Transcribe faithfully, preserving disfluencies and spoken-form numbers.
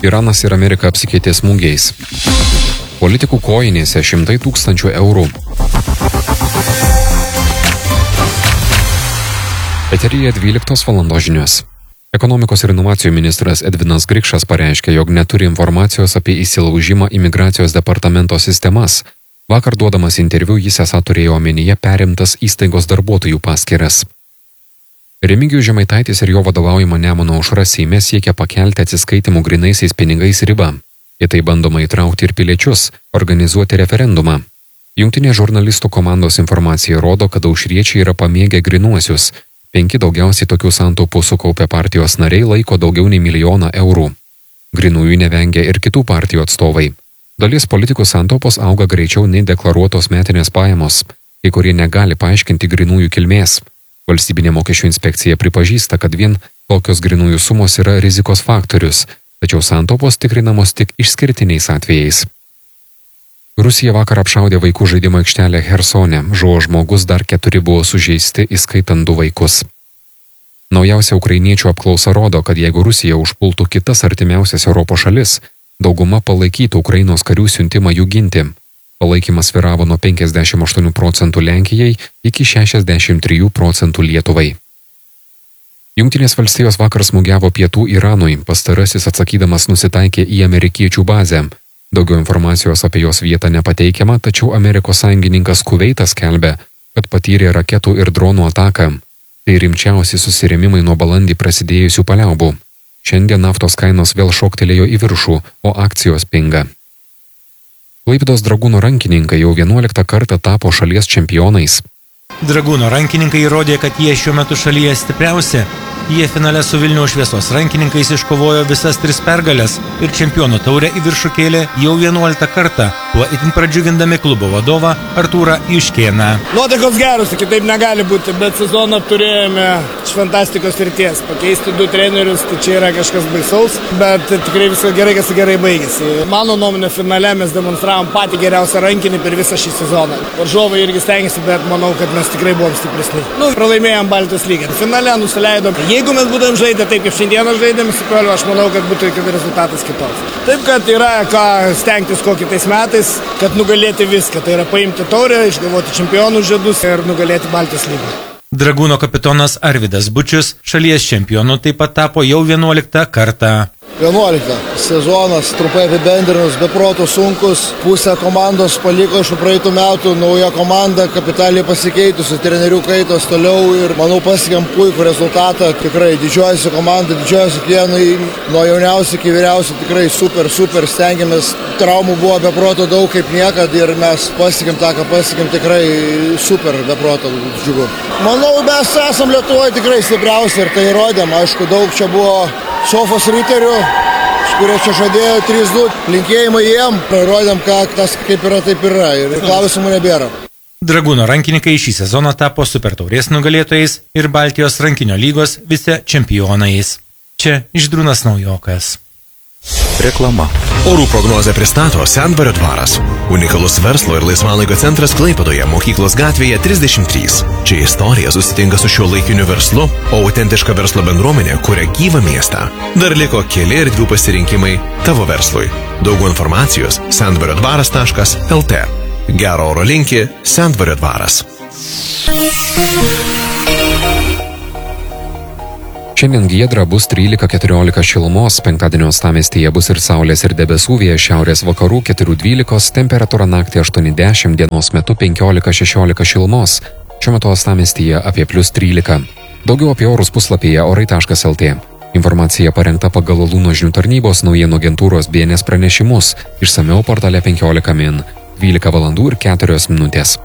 Iranas ir Amerika apsikeitė smūgiais. Politikų kojinėse šimtai tūkstančių eurų. Eteryje dvyliktos valandos žinios. Ekonomikos ir inovacijų ministras Edvinas Grikšas pareiškė, jog neturi informacijos apie įsilaužimą imigracijos departamento sistemas. Vakar duodamas interviu jis esą turėjo omenyje perimtas įstaigos darbuotojų paskyras. Remigijus Žemaitaitis ir jo vadovaujama Nemuno aušra Seime siekia pakelti atsiskaitimų grynaisiais pinigais ribą. Į tai bandoma įtraukti ir piliečius, organizuoti referendumą. Jungtinė žurnalistų komandos informacija rodo, kad aušriečiai yra pamėgę grynuosius. Penki daugiausiai tokių santaupų sukaupę partijos nariai laiko daugiau nei milijoną eurų. Grynųjų nevengia ir kitų partijų atstovai. Dalis politikų santaupos auga greičiau nei deklaruotos metinės pajamos, kai kurie negali paaiškinti grynųjų kilmės. Valstybinė mokesčių inspekcija pripažįsta, kad vien tokios grynųjų sumos yra rizikos faktorius, tačiau santaupos tikrinamos tik išskirtiniais atvejais. Rusija vakar apšaudė vaikų žaidimo aikštelę Chersone, žuvo žmogus, dar keturi buvo sužeisti, įskaitant du vaikus. Naujausia ukrainiečių apklausa rodo, kad jeigu Rusija užpultų kitas artimiausias Europos šalis, dauguma palaikytų Ukrainos karių siuntimą jų ginti. Palaikymas sviravo nuo penkiasdešimt aštuonių procentų Lenkijai iki šešiasdešimt trijų procentų Lietuvai. Jungtinės valstijos vakar smūgiavo pietų Iranui, pastarasis atsakydamas nusitaikė į amerikiečių bazę. Daugiau informacijos apie jos vietą nepateikiama, tačiau Amerikos sąjungininkas Kuveitas skelbia, kad patyrė raketų ir dronų ataką. Tai rimčiausi susirėmimai nuo balandį prasidėjusių paliaubų. Šiandien naftos kainos vėl šoktelėjo į viršų, o akcijos pinga. Klaipėdos Dragūno rankininkai jau vienuoliktą kartą tapo šalies čempionais. Dragūno rankininkai įrodė, kad jie šiuo metu šalyje stipriausi. Jie finale su Vilniaus Šviesos rankininkais iškovojo visas tris pergales ir čempionų taurę į viršų kėlė jau vienuoliktą kartą, tuo itin pradžiugindami klubo vadovą Artūrą Juškėną. Nuotaikos geros, kitaip negali būti, bet sezoną turėjome iš fantastikos srities. Pakeisti du trenerius, tai čia yra kažkas baisaus, bet tikrai viskas gerai, kas gerai baigėsi. Mano nuomonė, finale mes demonstravom patį geriausią rankinį per visą šį sezoną. Varžovai irgi stengiasi, bet manau, kad mes tikrai buvom stipresni. Nu, pralaimėjom Baltijos lygą. Finale nusileidom. Jeigu mes būtum žaidę taip, kaip šiandieną žaidėm, aš manau, kad būtų rezultatas kitoks. Taip, kad yra ką stengtis ko kitais metais, kad nugalėti viską. Tai yra paimti taurę, išgalvoti čempionų žiedus ir nugalėti Baltijos lygą. Dragūno kapitonas Arvydas Bučius šalies čempionu taip pat tapo jau vienuoliktą kartą. vienuoliktą sezonas, trumpai apibendrinus, be proto sunkus, pusę komandos paliko iš praeitų metų, nauja komanda kapitaliai pasikeitusi, trenerių kaitos toliau ir manau pasiekėm puikų rezultatą, tikrai didžiuojasi komanda, didžiuojasi kiekvienai, nuo jauniausių iki vyriausių, tikrai super, super stengiamės, traumų buvo be proto daug kaip niekad ir mes pasiekėm tą, ką pasiekėm, tikrai super, be proto džiugu. Manau, mes esam Lietuvoje tikrai stipriausi ir tai įrodėm, aišku, daug čia buvo Sofos riterių, kurie čia žadėjo trys du, linkėjimai jiem, parodėm, kad tas kaip yra, taip yra ir klausimų nebėra. Dragūno rankininkai šį sezoną tapo supertaurės nugalėtojais ir Baltijos rankinio lygos vice čempionais. Čia Žydrūnas Naujokas. Reklama. Orų prognozę pristato Sendvario dvaras. Unikalus verslo ir laisvalaikio centras Klaipėdoje, Mokyklos gatvėje trisdešimt trys. Čia istorija susitinka su šiuo laikiniu verslu, o autentiška verslo bendruomenė kuria gyvą miestą. Dar liko keli erdvių pasirinkimai tavo verslui. Daugiau informacijos sendvario dvaras taškas el te. Gero oro linki Sendvario dvaras. Šiandien giedra bus trylika keturiolika šilumos, penktadienio uostamiestyje bus ir saulės ir debesų, vėjas šiaurės vakarų keturi dvylika, temperatūra naktį aštuoni dešimt, dienos metu penkiolika šešiolika šilumos. Šiuo metu uostamiestyje apie plius trylika. Daugiau apie orus puslapyje orai taškas el te. Informacija parengta pagal Lūno žinių tarnybos naujienų agentūros B N S pranešimus, išsamiau portale penkiolika min. dvylika valandų ir keturios minutės.